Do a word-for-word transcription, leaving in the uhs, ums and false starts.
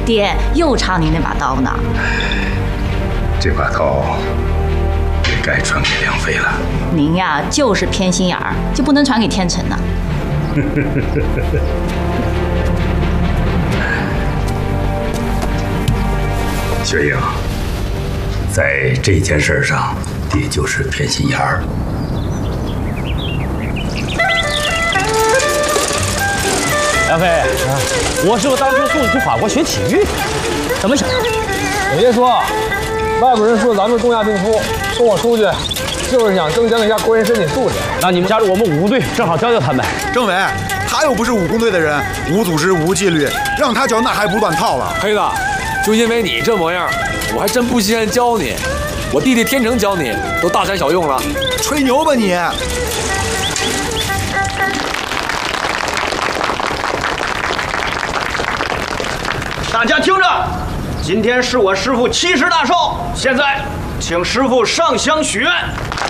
爹，又差您那把刀呢。 这把刀也该传给梁妃了。 您呀，就是偏心眼儿，就不能传给天成呢？ 雪英，在这件事上，爹就是偏心眼儿。 梁飞，我师傅当初送你去法国学体育，怎么想的？ 我爷说，外国人说咱们东亚病夫，送我出去，就是想增强一下国人身体素质。 让你们加入我们武工队，正好教教他们。 政委，他又不是武工队的人，无组织无纪律，让他教那还不乱套了。 黑子，就因为你这模样，我还真不稀罕教你。我弟弟天成教你，都大材小用了。 吹牛吧你！ 大家听着，今天是我师傅七十大寿，现在请师傅上香许愿。